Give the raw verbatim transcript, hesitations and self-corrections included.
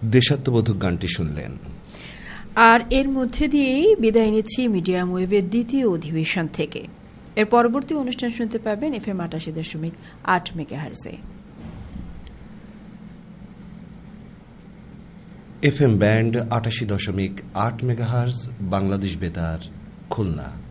দেশাত্মবোধক গানটি শুনলেন। আর এর মধ্যে দিয়েই বিদায় নিচ্ছি মিডিয়াম ওয়েভের দ্বিতীয় অধিবেশন থেকে। এর পরবর্তী অনুষ্ঠান শুনতে পাবেন এফ এম আটাশি দশমিক আট মেগাহার্জে। এফ এম ব্যান্ড আটাশি দশমিক আট মেগাহার্জ, বাংলাদেশ বেতার, খুলনা।